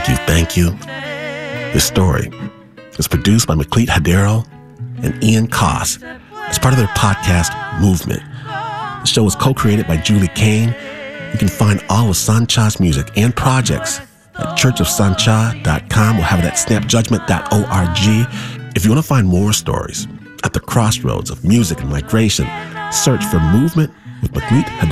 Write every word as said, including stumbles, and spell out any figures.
thank you, thank you. This story is produced by McLeet Hadero and Ian Koss as part of their podcast, Movement. The show is co-created by Julie Kane. You can find all of Sancha's music and projects at church of sancha dot com. We'll have it at snap judgment dot org. If you want to find more stories at the crossroads of music and migration, search for Movement with McLeet Hadero.